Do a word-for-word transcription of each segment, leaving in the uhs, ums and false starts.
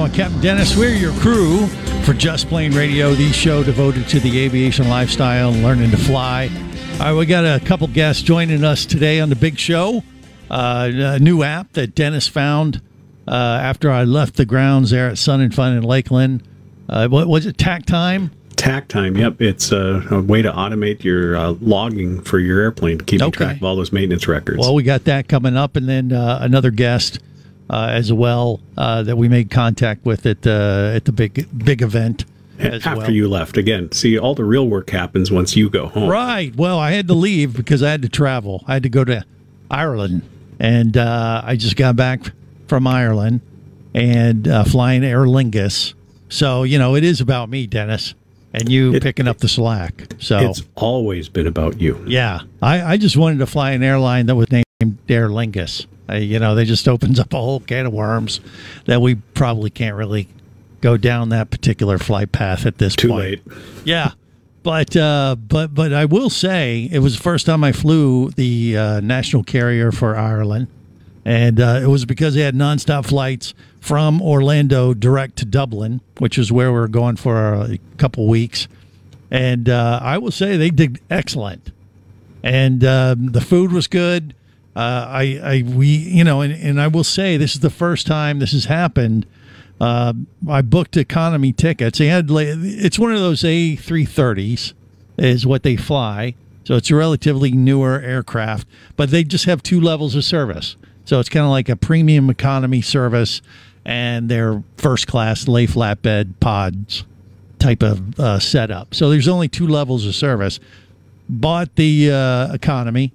uh, Captain Dennis. We're your crew for Just Plane Radio, the show devoted to the aviation lifestyle and learning to fly. All right, we got a couple guests joining us today on the big show. Uh, a new app that Dennis found uh, after I left the grounds there at Sun and Fun in Lakeland. Uh, what was it, Tack Time? Tack Time, yep. It's uh, a way to automate your uh, logging for your airplane, keeping Okay. track of all those maintenance records. Well, we got that coming up, and then uh, another guest uh, as well uh, that we made contact with at the at the big big event. As After well. you left, again, see, all the real work happens once you go home. Right. Well, I had to leave because I had to travel. I had to go to Ireland, and uh, I just got back from Ireland and uh, flying Aer Lingus. So, you know, it is about me, Dennis, and you It- picking up the slack. So, It's always been about you. yeah, I, I just wanted to fly an airline that was named Aer Lingus. Uh, you know, they just opens up a whole can of worms that we probably can't really go down that particular flight path at this Too point. late. Yeah, but uh, but but I will say it was the first time I flew the uh, national carrier for Ireland, and uh, it was because they had nonstop flights from Orlando direct to Dublin, which is where we were going for a couple weeks. And uh, I will say they did excellent, and um, the food was good. Uh, I, I we you know, and, and I will say this is the first time this has happened. Uh, I booked economy tickets. They had it's one of those A three thirties is what they fly, so it's a relatively newer aircraft, but they just have two levels of service. So it's kind of like a premium economy service and their first class lay flatbed pods type of uh, setup. So there's only two levels of service. Bought the uh, economy,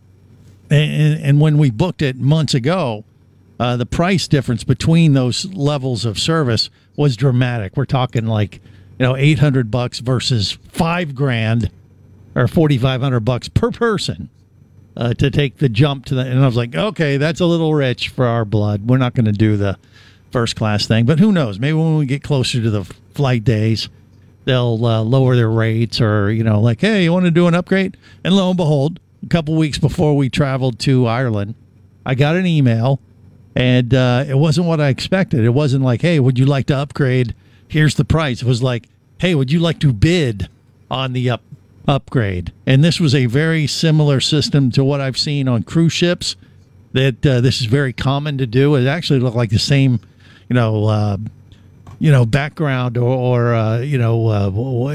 and, and when we booked it months ago, uh, the price difference between those levels of service was dramatic. We're talking like, you know, eight hundred bucks versus five grand or forty-five hundred bucks per person uh, to take the jump to the. And I was like, okay, that's a little rich for our blood. We're not going to do the first class thing, but who knows? Maybe when we get closer to the flight days, they'll uh, lower their rates, or, you know, like, hey, you want to do an upgrade? And lo and behold, a couple weeks before we traveled to Ireland, I got an email, and uh, it wasn't what I expected. It wasn't like, hey, would you like to upgrade? Here's the price. It was like, hey, would you like to bid on the up upgrade? And this was a very similar system to what I've seen on cruise ships. That uh, this is very common to do. It actually looked like the same, you know, uh, you know, background or, or uh, you know, uh,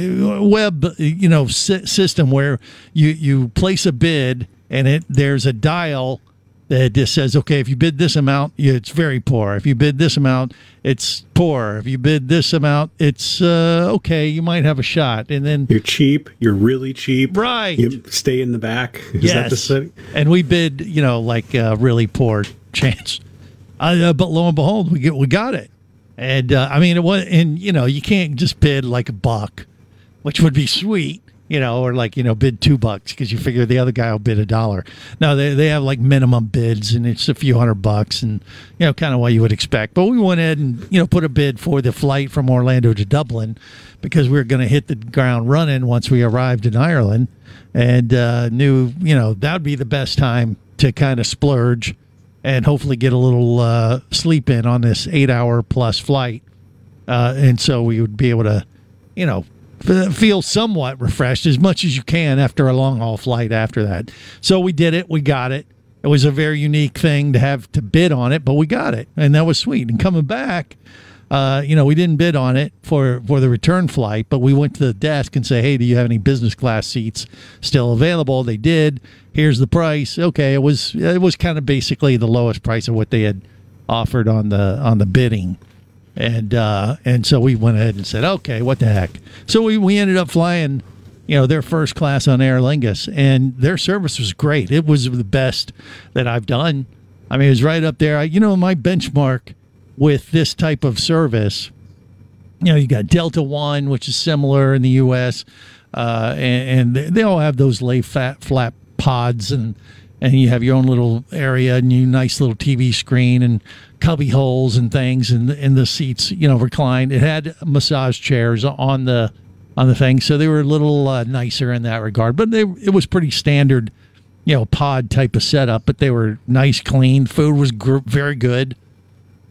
web, you know, si- system where you you place a bid and it there's a dial that just says, okay, if you bid this amount, it's very poor. If you bid this amount, it's poor. If you bid this amount, it's uh, okay. You might have a shot, and then You're cheap. You're really cheap. Right. You stay in the back. Is yes, that the setting? and we bid, you know, like a really poor chance. Uh, but lo and behold, we get we got it, and uh, I mean it was, and you know, you can't just bid like a buck, which would be sweet, you know, or like, you know, bid two bucks because you figure the other guy will bid a dollar. No, they they have like minimum bids, and it's a few hundred bucks, and you know, kind of what you would expect. But we went ahead and, you know, put a bid for the flight from Orlando to Dublin because we were going to hit the ground running once we arrived in Ireland, and uh, knew, you know, that would be the best time to kind of splurge and hopefully get a little uh, sleep in on this eight-hour plus flight. Uh, and so we would be able to, you know, f- feel somewhat refreshed as much as you can after a long-haul flight after that. So we did it. We got it. It was a very unique thing to have to bid on it, but we got it, and that was sweet. And coming back, uh, you know, we didn't bid on it for, for the return flight, but we went to the desk and say, hey, do you have any business class seats still available? They did. Here's the price. Okay, it was it was kind of basically the lowest price of what they had offered on the on the bidding, and uh, and so we went ahead and said, okay, what the heck? So we, we ended up flying, you know, their first class on Aer Lingus, and their service was great. It was the best that I've done. I mean, it was right up there. I, you know, my benchmark with this type of service, you know, you got Delta One, which is similar in the U S, uh, and, and they all have those lay fat flat pods, and and you have your own little area and your nice little T V screen and cubby holes and things, and in the seats, you know, reclined. It had massage chairs on the on the thing, so they were a little uh, nicer in that regard. But they it was pretty standard, you know, pod type of setup. But they were nice, clean. Food was gr- very good.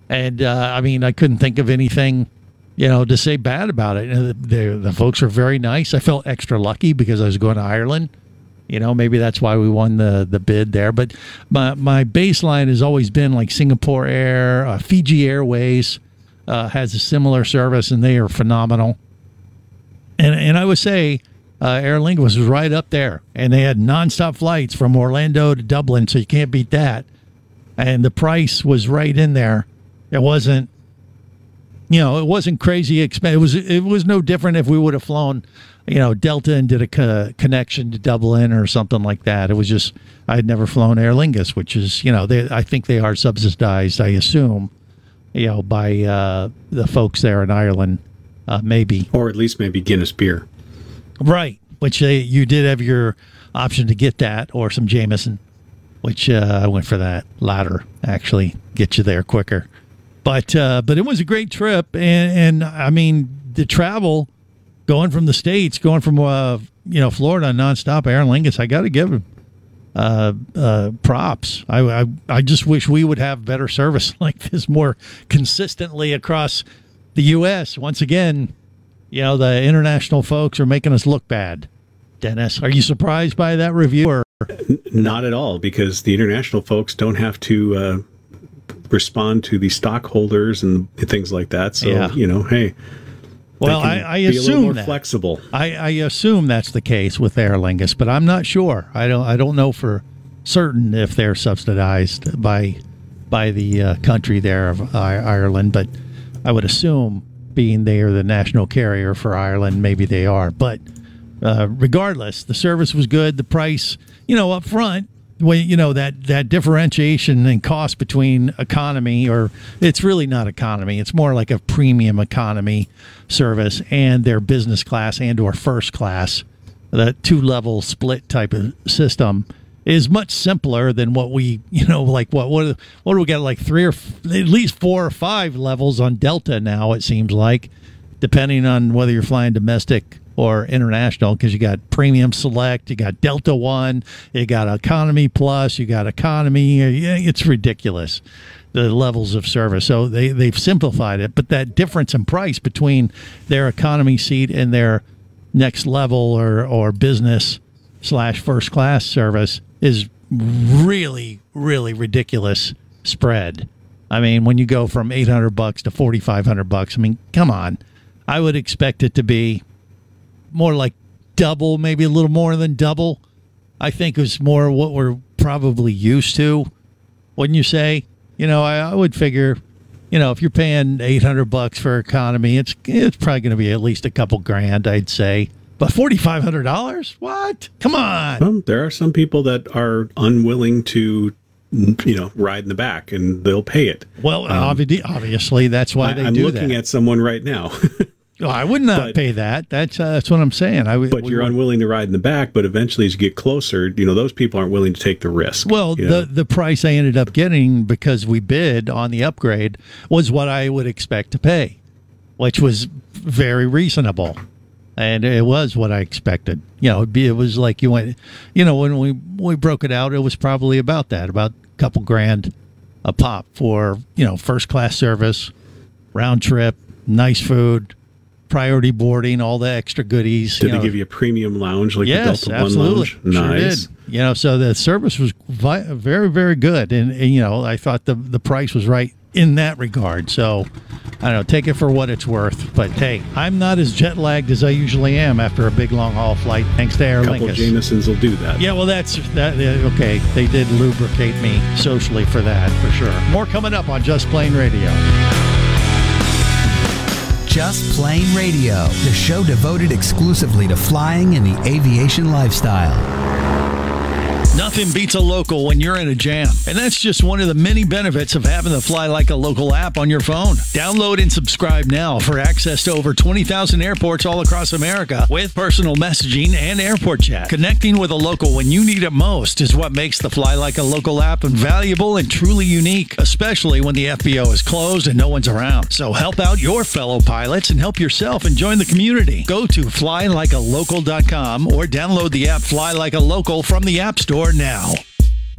And, uh, I mean, I couldn't think of anything, you know, to say bad about it. And the, the, the folks were very nice. I felt extra lucky because I was going to Ireland. You know, maybe that's why we won the, the bid there. But my, my baseline has always been like Singapore Air, uh, Fiji Airways uh, has a similar service, and they are phenomenal. And and I would say uh, Aer Lingus was right up there. And they had nonstop flights from Orlando to Dublin, so you can't beat that. And the price was right in there. It wasn't, you know, it wasn't crazy expensive. It was, it was no different if we would have flown, you know, Delta and did a co- connection to Dublin or something like that. It was just, I had never flown Aer Lingus, which is, you know, they, I think they are subsidized, I assume, you know, by uh, the folks there in Ireland, uh, maybe. Or at least maybe Guinness beer. Right, which they, you did have your option to get that, or some Jameson, which uh, I went for that latter, actually, get you there quicker. But uh, but it was a great trip, and, and I mean, the travel, going from the States, going from, uh, you know, Florida nonstop, Aer Lingus, I got to give him uh, uh, props. I, I I just wish we would have better service like this more consistently across the U S. Once again, you know, the international folks are making us look bad. Dennis, are you surprised by that review? Or? Not at all, because the international folks don't have to uh, respond to the stockholders and things like that. So, yeah. you know, hey. Well, I, I be assume a little more that. flexible. I, I assume that's the case with Aer Lingus, but I'm not sure. I don't. I don't know for certain if they're subsidized by by the uh, country there of I- Ireland. But I would assume, being they are the national carrier for Ireland, maybe they are. But uh, regardless, the service was good. The price, you know, up front, when you know that that differentiation in cost between economy, or it's really not economy, it's more like a premium economy service, and their business class and or first class, that two level split type of system is much simpler than what we, you know, like what what what do we got, like three or f- at least four or five levels on Delta now, it seems like, depending on whether you're flying domestic or international, because you got Premium Select, you got Delta One, you got Economy Plus, you got Economy. It's ridiculous, the levels of service. So they, they've simplified it, but that difference in price between their economy seat and their next level or, or business slash first class service is really, really ridiculous spread. I mean, when you go from eight hundred bucks to forty-five hundred bucks, I mean, come on. I would expect it to be more like double, maybe a little more than double. I think it was more what we're probably used to, wouldn't you say? You know, I, I would figure, you know, if you're paying eight hundred bucks for economy, it's it's probably going to be at least a couple grand, I'd say. But forty-five hundred dollars? What? Come on. Well, there are some people that are unwilling to, you know, ride in the back, and they'll pay it. Well, um, obvi- obviously, that's why I, they I'm do looking that. at someone right now. Oh, I would not but, pay that. That's uh, that's what I'm saying. I would, but you're would, unwilling to ride in the back. But eventually, as you get closer, you know, those people aren't willing to take the risk. Well, you the know? the price I ended up getting because we bid on the upgrade was what I would expect to pay, which was very reasonable, and it was what I expected. You know, it'd be, it was like you went, you know, when we we broke it out, it was probably about that, about a couple grand a pop for, you know, first class service, round trip, nice food, priority boarding, all the extra goodies. Did you they know. give you a premium lounge like Yes, the Delta absolutely. One lounge? Nice. Sure did. You know, so the service was vi- very, very good, and, and you know, I thought the the price was right in that regard. So I don't know, take it for what it's worth. But hey, I'm not as jet lagged as I usually am after a big long haul flight, thanks to Aer A couple Lingus. of Jamesons will do that. Yeah, well, that's that. uh, Okay, they did lubricate me socially for that, for sure. More coming up on Just Plain Radio. Just Plain Radio, the show devoted exclusively to flying and the aviation lifestyle. Nothing beats a local when you're in a jam. And that's just one of the many benefits of having the Fly Like a Local app on your phone. Download and subscribe now for access to over twenty thousand airports all across America with personal messaging and airport chat. Connecting with a local when you need it most is what makes the Fly Like a Local app invaluable and truly unique, especially when the F B O is closed and no one's around. So help out your fellow pilots and help yourself and join the community. Go to fly like a local dot com or download the app Fly Like a Local from the App Store now.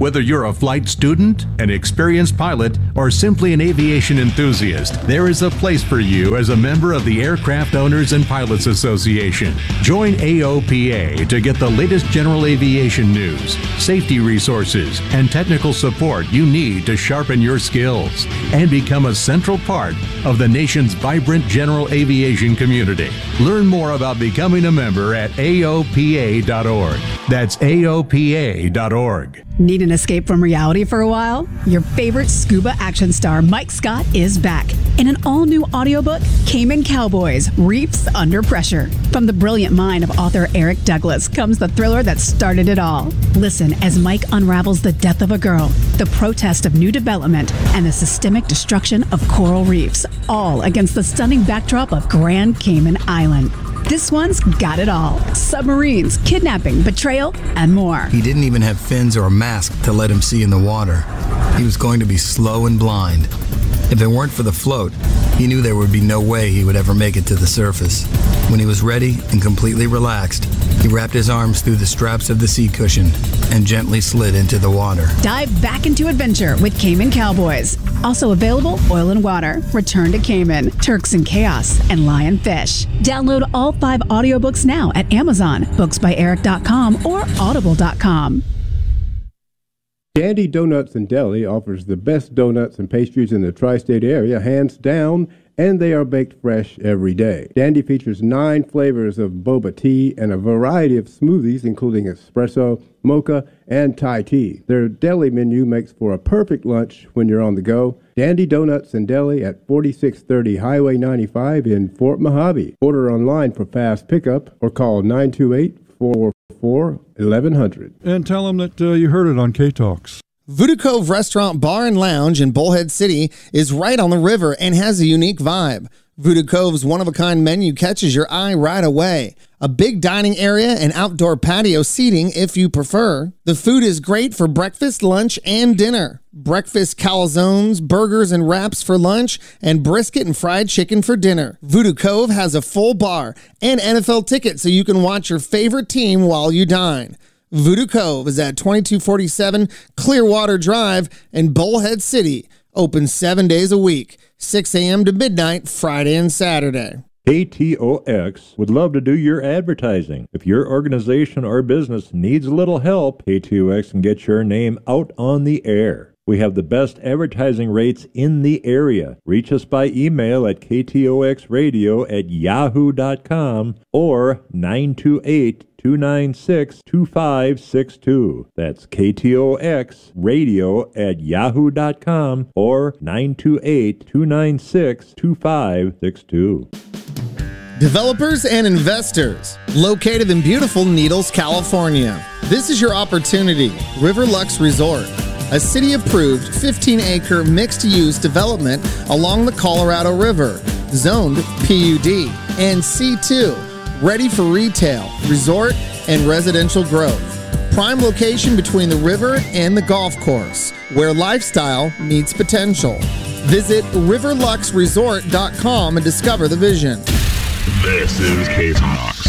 Whether you're a flight student, an experienced pilot, or simply an aviation enthusiast, there is a place for you as a member of the Aircraft Owners and Pilots Association. Join A O P A to get the latest general aviation news, safety resources, and technical support you need to sharpen your skills and become a central part of the nation's vibrant general aviation community. Learn more about becoming a member at A O P A dot org. That's A O P A dot org. Need an escape from reality for a while? Your favorite scuba action star, Mike Scott, is back in an all-new audiobook, Cayman Cowboys, Reefs Under Pressure. From the brilliant mind of author Eric Douglas comes the thriller that started it all. Listen as Mike unravels the death of a girl, the protest of new development, and the systemic destruction of coral reefs, all against the stunning backdrop of Grand Cayman Island. This one's got it all. Submarines, kidnapping, betrayal, and more. He didn't even have fins or a mask to let him see in the water. He was going to be slow and blind. If it weren't for the float, he knew there would be no way he would ever make it to the surface. When he was ready and completely relaxed, he wrapped his arms through the straps of the seat cushion and gently slid into the water. Dive back into adventure with Cayman Cowboys. Also available, Oil and Water, Return to Cayman, Turks and Chaos, and Lionfish. Download all five audiobooks now at Amazon, books by eric dot com, or audible dot com. Dandy Donuts and Deli offers the best donuts and pastries in the tri-state area, hands down, and they are baked fresh every day. Dandy features nine flavors of boba tea and a variety of smoothies, including espresso, mocha, and Thai tea. Their deli menu makes for a perfect lunch when you're on the go. Dandy Donuts and Deli at forty-six thirty Highway ninety-five in Fort Mojave. Order online for fast pickup or call nine two eight, four four, eleven hundred. And tell them that uh, you heard it on K-Talks. Voodoo Cove Restaurant, Bar, and Lounge in Bullhead City is right on the river and has a unique vibe. Voodoo Cove's one-of-a-kind menu catches your eye right away. A big dining area and outdoor patio seating if you prefer. The food is great for breakfast, lunch, and dinner. Breakfast calzones, burgers, and wraps for lunch, and brisket and fried chicken for dinner. Voodoo Cove has a full bar and N F L tickets so you can watch your favorite team while you dine. Voodoo Cove is at twenty-two forty-seven Clearwater Drive in Bullhead City. Open seven days a week, six a.m. to midnight, Friday and Saturday. K T O X would love to do your advertising. If your organization or business needs a little help, K T O X can get your name out on the air. We have the best advertising rates in the area. Reach us by email at k t o x radio at yahoo dot com or nine two eight, two nine six, two five six two. That's K T O X radio at yahoo dot com or nine two eight, two nine six, two five six two. Developers and investors, located in beautiful Needles, California. This is your opportunity. Riverlux Resort, a city-approved fifteen acre mixed-use development along the Colorado River, zoned P U D and C two, ready for retail, resort, and residential growth. Prime location between the river and the golf course, where lifestyle meets potential. Visit riverlux resort dot com and discover the vision. This is K-Talks.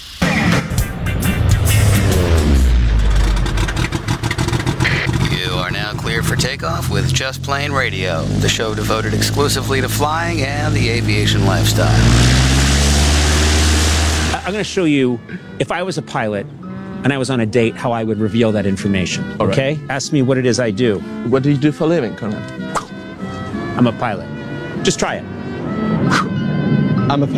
You are now clear for takeoff with Just Plane Radio, the show devoted exclusively to flying and the aviation lifestyle. I'm going to show you, if I was a pilot and I was on a date, how I would reveal that information. All okay? right. Ask me what it is I do. What do you do for a living, Colonel? I'm a pilot. Just try it. I'm a